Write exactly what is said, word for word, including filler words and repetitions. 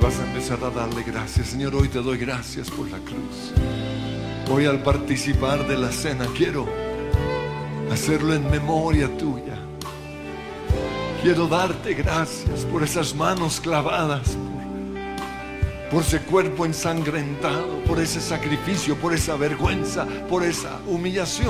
vas a empezar a darle gracias. Señor, hoy te doy gracias por la cruz. Hoy, al participar de la cena, quiero hacerlo en memoria tuya. Quiero darte gracias por esas manos clavadas, por, por ese cuerpo ensangrentado, por ese sacrificio, por esa vergüenza, por esa humillación.